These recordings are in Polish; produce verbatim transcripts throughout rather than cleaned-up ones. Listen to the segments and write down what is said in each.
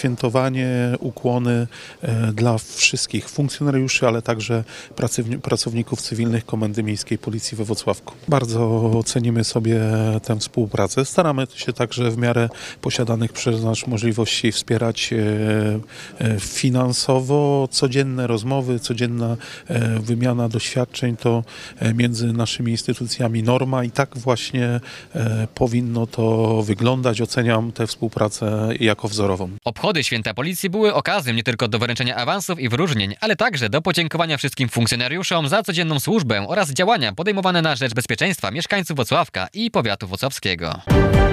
poświętowanie, ukłony dla wszystkich funkcjonariuszy, ale także pracowników cywilnych Komendy Miejskiej Policji we Włocławku. Bardzo cenimy sobie tę współpracę. Staramy się także w miarę posiadanych przez nas możliwości wspierać finansowo. Codzienne rozmowy, codzienna wymiana doświadczeń to między naszymi instytucjami norma i tak właśnie powinno to wyglądać. Oceniam tę współpracę jako wzorową. Obchody Święta Policji były okazją nie tylko do wręczenia awansów i wyróżnień, ale także do podziękowania wszystkim funkcjonariuszom za codzienną służbę oraz działania podejmowane na rzecz bezpieczeństwa mieszkańców Włocławka i powiatu włocławskiego.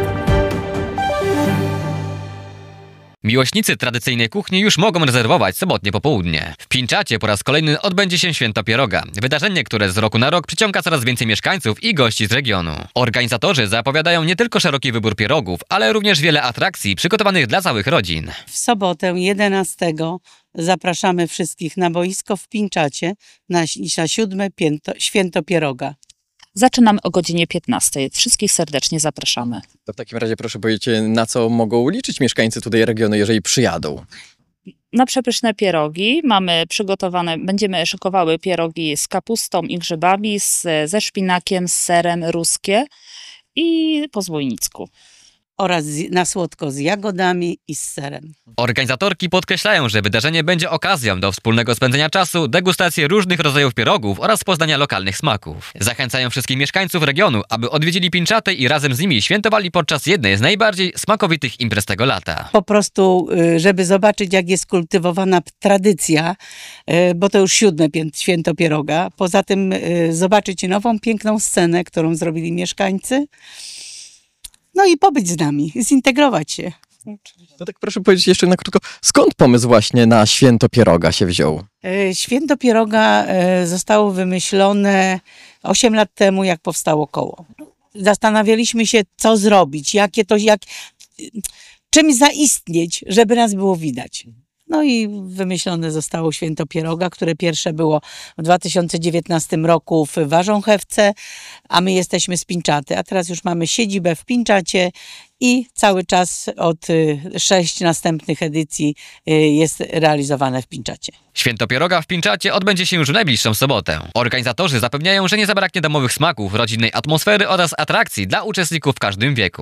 Miłośnicy tradycyjnej kuchni już mogą rezerwować sobotnie popołudnie. W Pińczacie po raz kolejny odbędzie się Święto Pieroga. Wydarzenie, które z roku na rok przyciąga coraz więcej mieszkańców i gości z regionu. Organizatorzy zapowiadają nie tylko szeroki wybór pierogów, ale również wiele atrakcji przygotowanych dla całych rodzin. W sobotę jedenastego zapraszamy wszystkich na boisko w Pińczacie na, na siódme pięto, Święto Pieroga. Zaczynamy o godzinie piętnastej. Wszystkich serdecznie zapraszamy. To w takim razie proszę powiedzieć, na co mogą liczyć mieszkańcy tutaj regionu, jeżeli przyjadą? Na przepyszne pierogi mamy przygotowane, będziemy szykowały pierogi z kapustą i grzybami, z, ze szpinakiem, z serem ruskie i po zbójnicku. Oraz na słodko z jagodami i z serem. Organizatorki podkreślają, że wydarzenie będzie okazją do wspólnego spędzenia czasu, degustacji różnych rodzajów pierogów oraz poznania lokalnych smaków. Zachęcają wszystkich mieszkańców regionu, aby odwiedzili Pińczatę i razem z nimi świętowali podczas jednej z najbardziej smakowitych imprez tego lata. Po prostu, żeby zobaczyć, jak jest kultywowana tradycja, bo to już siódme Święto Pieroga. Poza tym zobaczyć nową, piękną scenę, którą zrobili mieszkańcy. No i pobyć z nami, zintegrować się. No tak proszę powiedzieć jeszcze na krótko, skąd pomysł właśnie na Święto Pieroga się wziął? Święto Pieroga zostało wymyślone osiem lat temu, jak powstało koło. Zastanawialiśmy się, co zrobić, jakie to, jak, czym zaistnieć, żeby nas było widać. No i wymyślone zostało Święto Pieroga, które pierwsze było w dwa tysiące dziewiętnastym roku w Warząchewce, a my jesteśmy z Pińczaty, a teraz już mamy siedzibę w Pińczacie i cały czas od sześć następnych edycji jest realizowane w Pińczacie. Święto Pieroga w Pińczacie odbędzie się już w najbliższą sobotę. Organizatorzy zapewniają, że nie zabraknie domowych smaków, rodzinnej atmosfery oraz atrakcji dla uczestników w każdym wieku.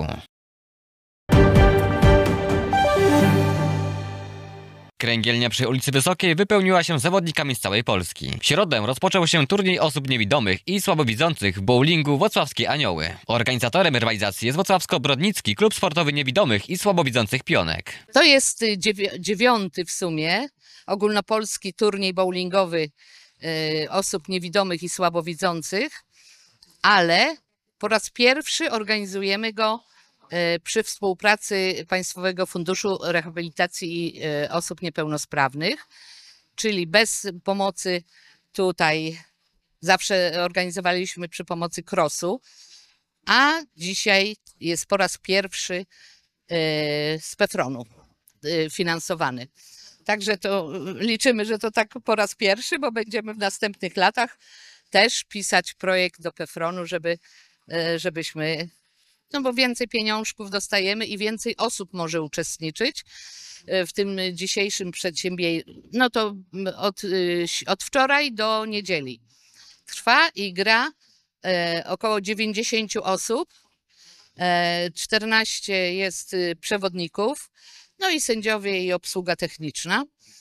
Kręgielnia przy ulicy Wysokiej wypełniła się zawodnikami z całej Polski. W środę rozpoczął się turniej osób niewidomych i słabowidzących w bowlingu Włocławskie Anioły. Organizatorem rywalizacji jest Włocławsko-Brodnicki Klub Sportowy Niewidomych i Słabowidzących Pionek. To jest dziewiąty w sumie ogólnopolski turniej bowlingowy y, osób niewidomych i słabowidzących, ale po raz pierwszy organizujemy go przy współpracy Państwowego Funduszu Rehabilitacji Osób Niepełnosprawnych, czyli bez pomocy tutaj zawsze organizowaliśmy przy pomocy krosu, a dzisiaj jest po raz pierwszy z PEFRON-u finansowany. Także to liczymy, że to tak po raz pierwszy, bo będziemy w następnych latach też pisać projekt do PEFRON-u, żeby, żebyśmy no bo więcej pieniążków dostajemy i więcej osób może uczestniczyć w tym dzisiejszym przedsięwzięciu. No to od, od wczoraj do niedzieli trwa i gra około dziewięćdziesięciu osób, czternaście jest przewodników, no i sędziowie i obsługa techniczna.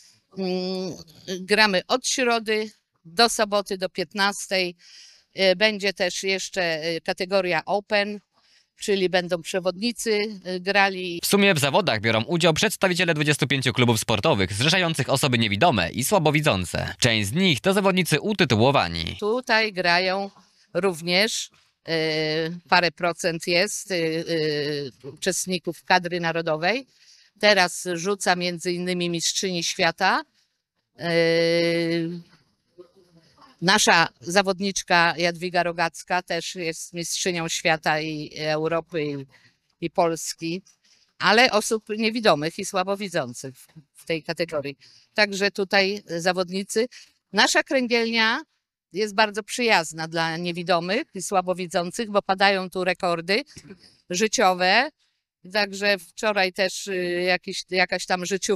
Gramy od środy do soboty do piętnastej. Będzie też jeszcze kategoria Open, czyli będą przewodnicy grali. W sumie w zawodach biorą udział przedstawiciele dwudziestu pięciu klubów sportowych zrzeszających osoby niewidome i słabowidzące. Część z nich to zawodnicy utytułowani. Tutaj grają również y, parę procent jest y, y, uczestników kadry narodowej. Teraz rzuca między innymi mistrzyni świata. Y, Nasza zawodniczka Jadwiga Rogacka też jest mistrzynią świata i Europy i, i Polski, ale osób niewidomych i słabowidzących w tej kategorii. Także tutaj zawodnicy. Nasza kręgielnia jest bardzo przyjazna dla niewidomych i słabowidzących, bo padają tu rekordy życiowe. Także wczoraj też jakiś, jakaś tam życiówka